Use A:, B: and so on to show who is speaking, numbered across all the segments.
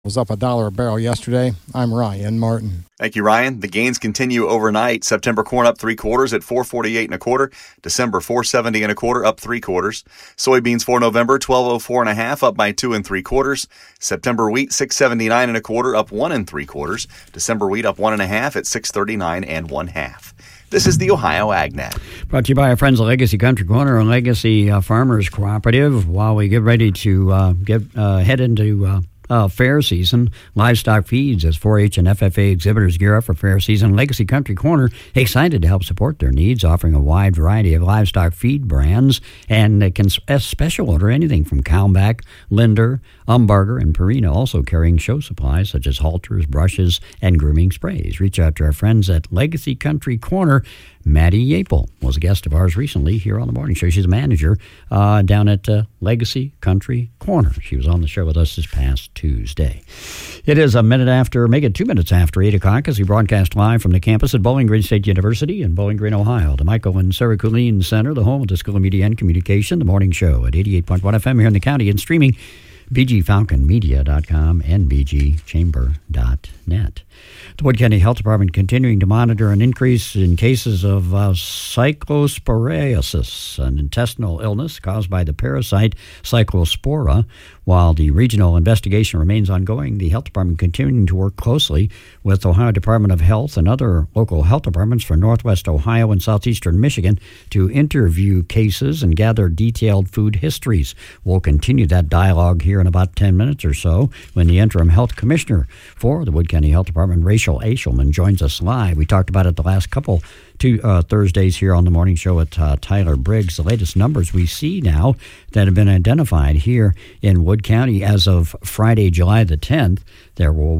A: Was up $1 a barrel yesterday. I'm Ryan Martin.
B: Thank you, Ryan. The gains continue overnight. September corn up 3/4 at $4.48 1/4. December $4.70 1/4 up 3/4. Soybeans for November 12.04 1/2 up by 2 3/4. September wheat 6.79 1/4 up 1 3/4. December wheat up 1 1/2 at 6.39 1/2. This is the Ohio AgNet.
C: Brought to you by our friends at Legacy Country Corner and Legacy Farmers Cooperative. While we get ready to head into fair season, livestock feeds as 4-H and FFA exhibitors gear up for fair season. Legacy Country Corner excited to help support their needs, offering a wide variety of livestock feed brands, and it can special order anything from Calmback, Linder, Umbarger, and Purina, also carrying show supplies such as halters, brushes, and grooming sprays. Reach out to our friends at Legacy Country Corner. Maddie Yapel was a guest of ours recently here on the morning show. She's a manager down at Legacy Country Corner. She was on the show with us this past Tuesday. It is 2 minutes after 8 o'clock as we broadcast live from the campus at Bowling Green State University in Bowling Green, Ohio. The Michael and Sarah Kulin Center, the home of the School of Media and Communication, the morning show at 88.1 FM here in the county and streaming bgfalconmedia.com and bgchamber.net. The Wood County Health Department continuing to monitor an increase in cases of cyclosporiasis, an intestinal illness caused by the parasite Cyclospora. While the regional investigation remains ongoing, the Health Department continuing to work closely with Ohio Department of Health and other local health departments for Northwest Ohio and Southeastern Michigan to interview cases and gather detailed food histories. We'll continue that dialogue here in about 10 minutes or so when the interim health commissioner for the Wood County Health Department, Rachel Eshelman, joins us live. We talked about it the last couple Thursdays here on the morning show with Tyler Briggs. The latest numbers we see now that have been identified here in Wood County as of Friday, July the 10th, there were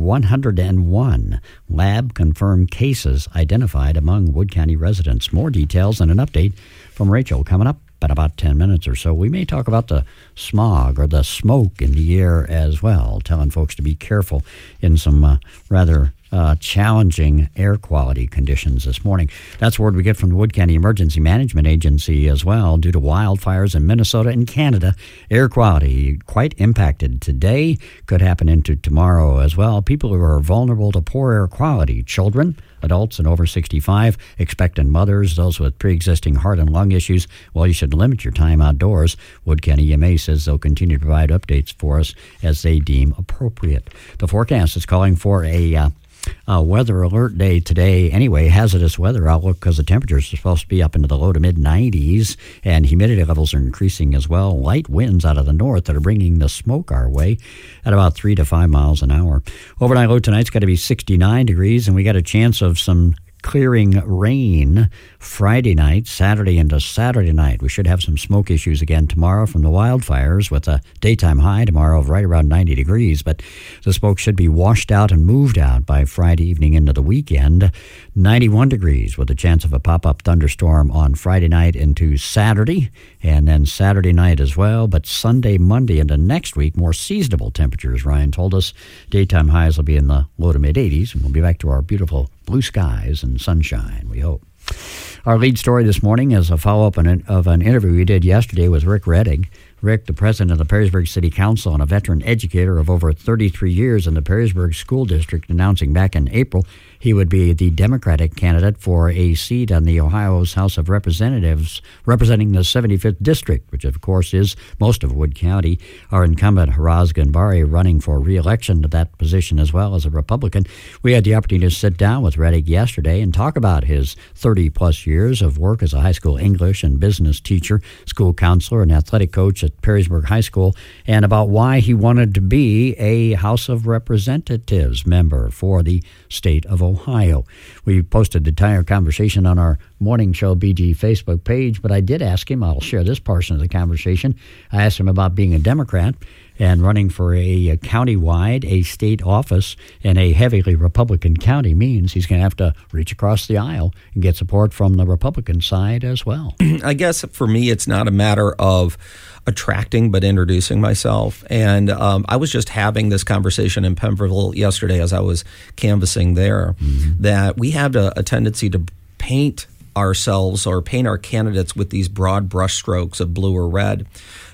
C: 101 lab-confirmed cases identified among Wood County residents. More details and an update from Rachel coming up in about 10 minutes or so. We may talk about the smog or the smoke in the air as well, telling folks to be careful in some rather challenging air quality conditions this morning. That's word we get from the Wood County Emergency Management Agency as well. Due to wildfires in Minnesota and Canada, air quality quite impacted today, could happen into tomorrow as well. People who are vulnerable to poor air quality, children, adults and over 65, expectant mothers, those with pre-existing heart and lung issues, well, you should limit your time outdoors. Wood County EMA says they'll continue to provide updates for us as they deem appropriate. The forecast is calling for a weather alert day today. Anyway, hazardous weather outlook because the temperatures are supposed to be up into the low to mid 90s and humidity levels are increasing as well. Light winds out of the north that are bringing the smoke our way at about 3 to 5 miles an hour. Overnight low tonight's got to be 69 degrees and we got a chance of some clearing rain Friday night, Saturday into Saturday night. We should have some smoke issues again tomorrow from the wildfires with a daytime high tomorrow of right around 90 degrees, but the smoke should be washed out and moved out by Friday evening into the weekend. 91 degrees with a chance of a pop-up thunderstorm on Friday night into Saturday, and then Saturday night as well, but Sunday, Monday into next week, more seasonable temperatures, Ryan told us. Daytime highs will be in the low to mid 80s, and we'll be back to our beautiful blue skies and sunshine, we hope. Our lead story this morning is a follow-up of an interview we did yesterday with Rick Rettig. Rick, the president of the Perrysburg City Council and a veteran educator of over 33 years in the Perrysburg School District, announcing back in April he would be the Democratic candidate for a seat on the Ohio's House of Representatives, representing the 75th District, which of course is most of Wood County. Our incumbent, Haraz Ganbari, running for re-election to that position as well as a Republican. We had the opportunity to sit down with Rettig yesterday and talk about his 30-plus years of work as a high school English and business teacher, school counselor, and athletic coach at Perrysburg High School, and about why he wanted to be a House of Representatives member for the state of Ohio. We posted the entire conversation on our Morning Show BG Facebook page, but I did ask him, I'll share this portion of the conversation, I asked him about being a Democrat and running for a county-wide, a state office in a heavily Republican county means he's going to have to reach across the aisle and get support from the Republican side as well.
D: I guess for me, it's not a matter of attracting but introducing myself. And I was just having this conversation in Pemberville yesterday as I was canvassing there, that we have a tendency to paint ourselves or paint our candidates with these broad brushstrokes of blue or red.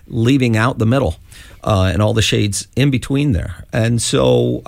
D: leaving out the middle and all the shades in between there. And so